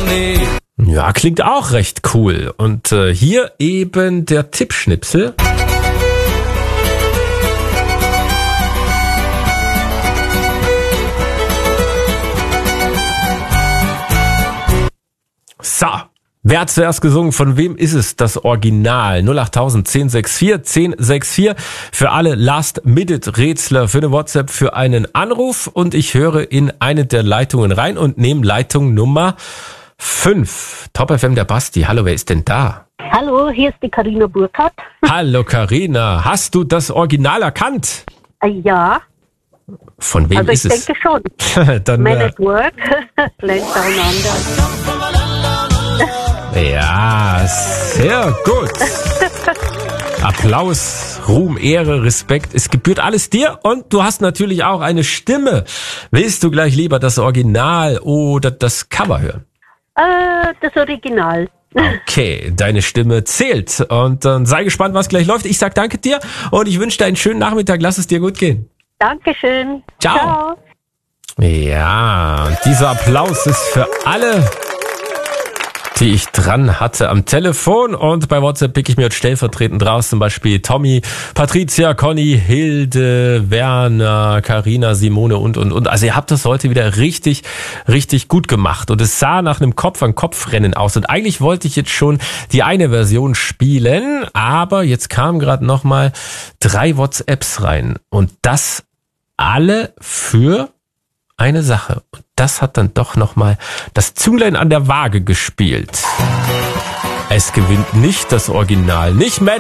Money. Ja, klingt auch recht cool. Und hier eben der Tippschnipsel. So, wer hat zuerst gesungen? Von wem ist es das Original? 08000 1064 1064 für alle Last-Minute-Rätsler, für eine WhatsApp, für einen Anruf. Und ich höre in eine der Leitungen rein und nehme Leitung Nummer 5. Top FM, der Basti. Hallo, wer ist denn da? Hallo, hier ist die Carina Burkhardt. Hallo Carina, hast du das Original erkannt? Ja, Von wem also ist ich es? denke schon. Dann, Man at Work, Land Down Under. ja, sehr gut. Applaus, Ruhm, Ehre, Respekt. Es gebührt alles dir und du hast natürlich auch eine Stimme. Willst du gleich lieber das Original oder das Cover hören? Das Original. Okay, deine Stimme zählt und dann sei gespannt, was gleich läuft. Ich sag danke dir und ich wünsche dir einen schönen Nachmittag. Lass es dir gut gehen. Dankeschön. Ciao. Ciao. Ja, dieser Applaus ist für alle, die ich dran hatte am Telefon, und bei WhatsApp pick ich mir jetzt stellvertretend raus, zum Beispiel Tommy, Patricia, Conny, Hilde, Werner, Carina, Simone und. Also ihr habt das heute wieder richtig, richtig gut gemacht und es sah nach einem Kopf-an-Kopf-Rennen aus und eigentlich wollte ich jetzt schon die eine Version spielen, aber jetzt kamen gerade nochmal 3 WhatsApps rein und das alle für eine Sache. Und das hat dann doch nochmal das Zünglein an der Waage gespielt. Es gewinnt nicht das Original, nicht